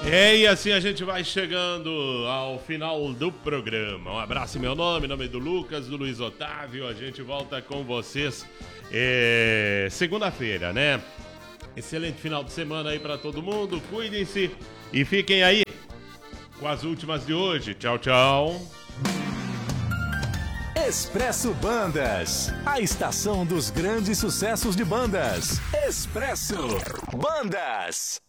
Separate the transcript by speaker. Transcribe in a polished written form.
Speaker 1: E assim a gente vai chegando ao final do programa. Um abraço em meu nome, em nome do Lucas, do Luiz Otávio. A gente volta com vocês segunda-feira, né? Excelente final de semana aí pra todo mundo. Cuidem-se e fiquem aí com as últimas de hoje. Tchau, tchau.
Speaker 2: Expresso Bandas, a estação dos grandes sucessos de bandas. Expresso Bandas.